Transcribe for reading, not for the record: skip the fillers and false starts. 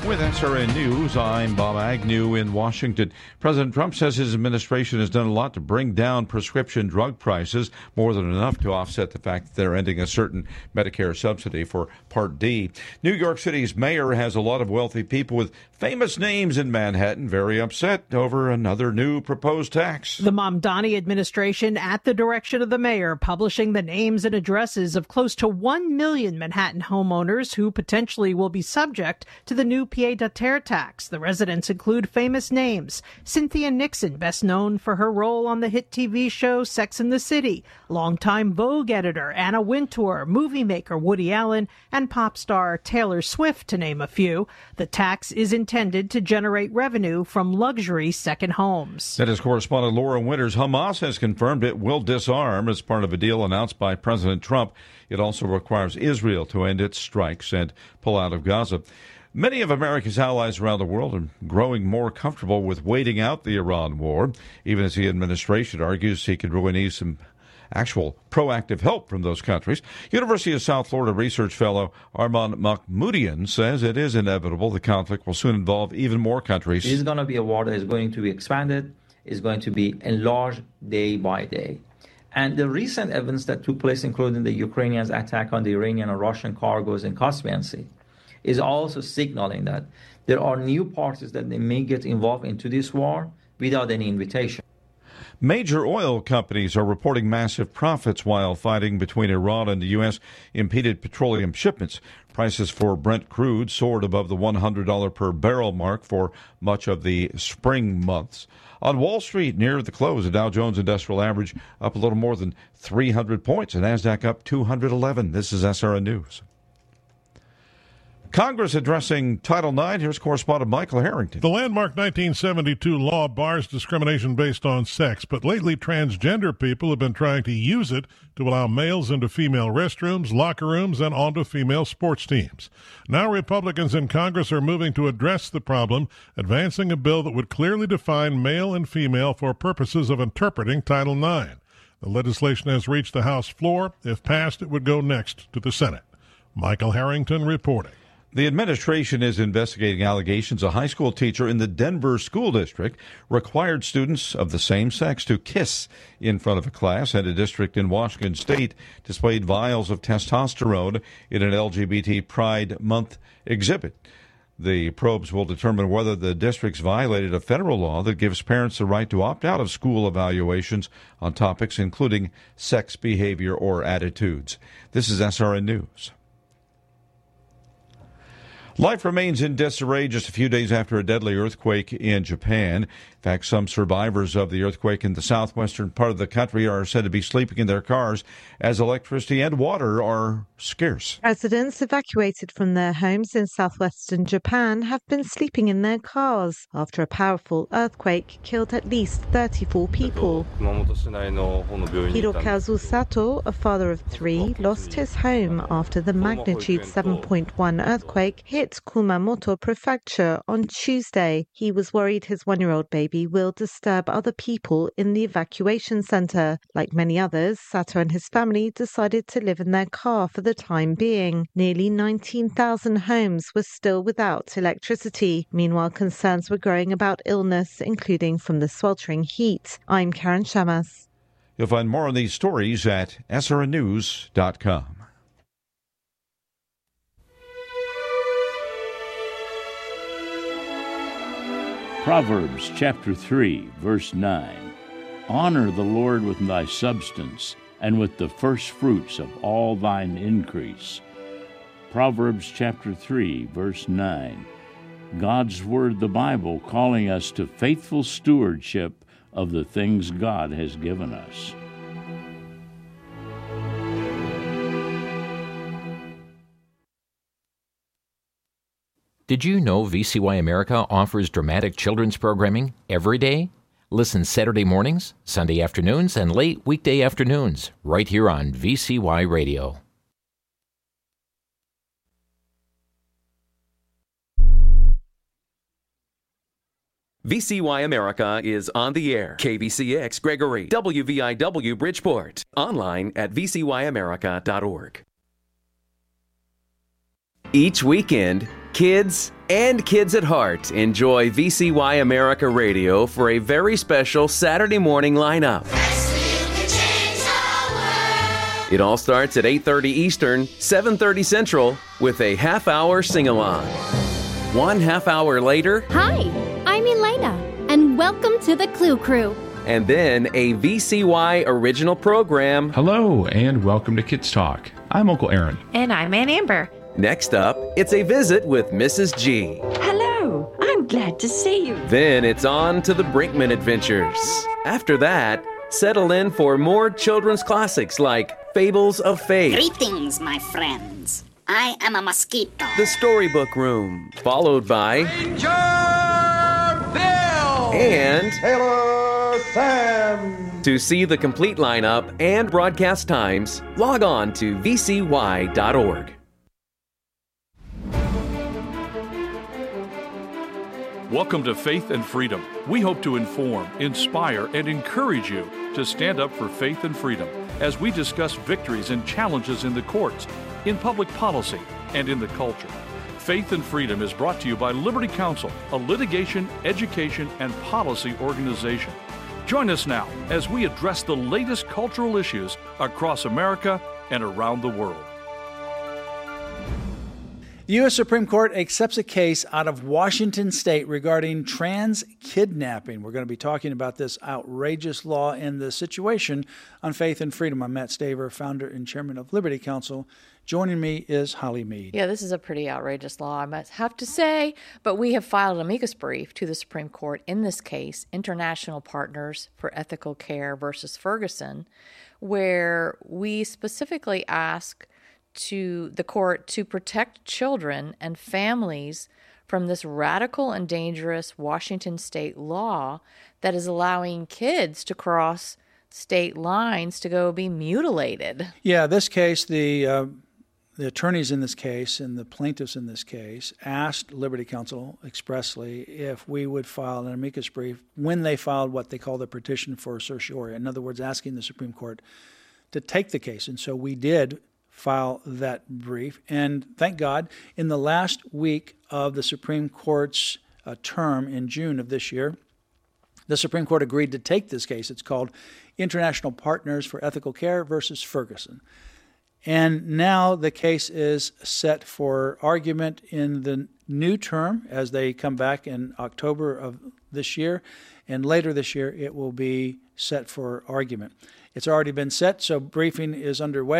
With SRN News, I'm Bob Agnew in Washington. President Trump says his administration has done a lot to bring down prescription drug prices, more than enough to offset the fact that they're ending a certain Medicare subsidy for Part D. New York City's mayor has a lot of wealthy people with famous names in Manhattan very upset over another new proposed tax. The Mamdani administration, at the direction of the mayor, publishing the names and addresses of close to 1 million Manhattan homeowners who potentially will be subject to the new pied-à-terre tax. The residents include famous names: Cynthia Nixon, best known for her role on the hit TV show Sex and the City, longtime Vogue editor Anna Wintour, movie maker Woody Allen, and pop star Taylor Swift, to name a few. The tax is intended to generate revenue from luxury second homes. That is correspondent Laura Winters. Hamas has confirmed it will disarm as part of a deal announced by President Trump. It also requires Israel to end its strikes and pull out of Gaza. Many of America's allies around the world are growing more comfortable with waiting out the Iran war, even as the administration argues he could really need some actual proactive help from those countries. University of South Florida research fellow Arman Mahmoodian says it is inevitable the conflict will soon involve even more countries. It is going to be a war that is going to be expanded, is going to be enlarged day by day. And the recent events that took place, including the Ukrainians' attack on the Iranian and Russian cargoes in Caspian Sea, is also signaling that there are new parties that they may get involved into this war without any invitation. Major oil companies are reporting massive profits while fighting between Iran and the U.S. impeded petroleum shipments. Prices for Brent crude soared above the $100 per barrel mark for much of the spring months. On Wall Street, near the close, the Dow Jones Industrial Average up a little more than 300 points, and NASDAQ up 211. This is SRN News. Congress addressing Title IX. Here's correspondent Michael Harrington. The landmark 1972 law bars discrimination based on sex, but lately transgender people have been trying to use it to allow males into female restrooms, locker rooms, and onto female sports teams. Now Republicans in Congress are moving to address the problem, advancing a bill that would clearly define male and female for purposes of interpreting Title IX. The legislation has reached the House floor. If passed, it would go next to the Senate. Michael Harrington reporting. The administration is investigating allegations a high school teacher in the Denver School District required students of the same sex to kiss in front of a class, and a district in Washington State displayed vials of testosterone in an LGBT Pride Month exhibit. The probes will determine whether the districts violated a federal law that gives parents the right to opt out of school evaluations on topics including sex behavior or attitudes. This is SRN News. Life remains in disarray just a few days after a deadly earthquake in Japan. In fact, some survivors of the earthquake in the southwestern part of the country are said to be sleeping in their cars as electricity and water are scarce. Residents evacuated from their homes in southwestern Japan have been sleeping in their cars after a powerful earthquake killed at least 34 people. Hirokazu Sato, a father of three, lost his home after the magnitude 7.1 earthquake hit Kumamoto Prefecture on Tuesday. He was worried his one-year-old baby will disturb other people in the evacuation center. Like many others, Sato and his family decided to live in their car for the time being. Nearly 19,000 homes were still without electricity. Meanwhile, concerns were growing about illness, including from the sweltering heat. I'm Karen Shamas. You'll find more on these stories at srnnews.com. Proverbs chapter 3, verse 9. Honor the Lord with thy substance, and with the first fruits of all thine increase. Proverbs chapter 3, verse 9. God's Word, the Bible, calling us to faithful stewardship of the things God has given us. Did you know VCY America offers dramatic children's programming every day? Listen Saturday mornings, Sunday afternoons, and late weekday afternoons, right here on VCY Radio. VCY America is on the air. KBCX Gregory, WVIW Bridgeport. Online at vcyamerica.org. Each weekend, kids and kids at heart enjoy VCY America Radio for a very special Saturday morning lineup. It all starts at 8:30 Eastern, 7:30 Central, with a half-hour sing-along. 1 half hour later... Hi, I'm Elena, and welcome to the Clue Crew. And then a VCY original program. Hello, and welcome to Kids Talk. I'm Uncle Aaron. And I'm Aunt Amber. Next up, it's a visit with Mrs. G. Hello, I'm glad to see you. Then it's on to the Brinkman Adventures. After that, settle in for more children's classics like Fables of Faith. Greetings, my friends. I am a mosquito. The Storybook Room, followed by Ranger Bill and Taylor Sam. To see the complete lineup and broadcast times, log on to vcy.org. Welcome to Faith and Freedom. We hope to inform, inspire, and encourage you to stand up for faith and freedom as we discuss victories and challenges in the courts, in public policy, and in the culture. Faith and Freedom is brought to you by Liberty Counsel, a litigation, education, and policy organization. Join us now as we address the latest cultural issues across America and around the world. The U.S. Supreme Court accepts a case out of Washington State regarding trans kidnapping. We're going to be talking about this outrageous law and the situation on Faith and Freedom. I'm Matt Staver, founder and chairman of Liberty Counsel. Joining me is Holly Mead. Yeah, this is a pretty outrageous law, I must have to say. But we have filed an amicus brief to the Supreme Court in this case, International Partners for Ethical Care versus Ferguson, where we specifically ask to the court to protect children and families from this radical and dangerous Washington state law that is allowing kids to cross state lines to go be mutilated. Yeah, this case, the attorneys in this case and the plaintiffs in this case asked Liberty Counsel expressly if we would file an amicus brief when they filed what they call the petition for certiorari. In other words, asking the Supreme Court to take the case. And so we did file that brief. And thank God, in the last week of the Supreme Court's term in June of this year, the Supreme Court agreed to take this case. It's called International Partners for Ethical Care versus Ferguson. And now the case is set for argument in the new term as they come back in October of this year. And later this year, it will be set for argument. It's already been set, so briefing is underway.